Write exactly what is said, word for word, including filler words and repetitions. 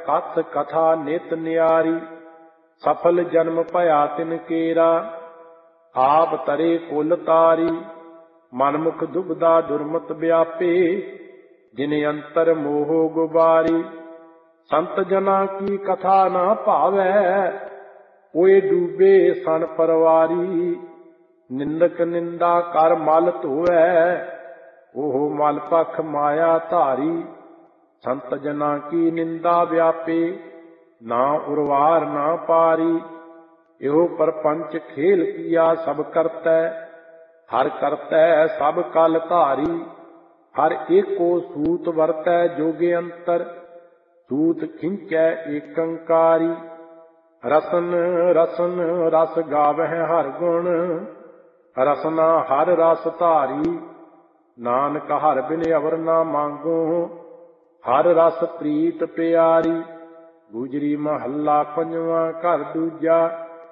कथ कथा नित न्यारी, सफल जन्म भया तिन केरा। आप तरे कुल तारी, मनमुख दुबदा दुर्मत व्यापे, जिने अंतर मोह गुबारी। संत जना की कथा ना भावै, ओए डूबे सन परवारी। निंदक निंदा कर मल धोवै, ओह मल पख माया धारी। संत जना की निंदा व्यापे, ना उर्वार ना पारी। एहो परपंच खेल किया सब करतै, हर करतै सब कल धारी। हर एको सूत वरतै जोगे अंतर, सूत खिंचै एकंकारी। रसन रसन रस गावह हर गुण, रसना हर रस धारी। नानक हर बिन अवर ना मांगो, हर रस प्रीत प्यारी। गुजरी महला पंजवा घर दूजा,